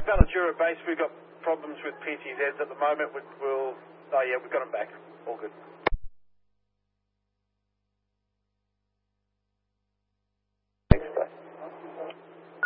Valentura base, we've got problems with PTZs at the moment. We've got them back. All good.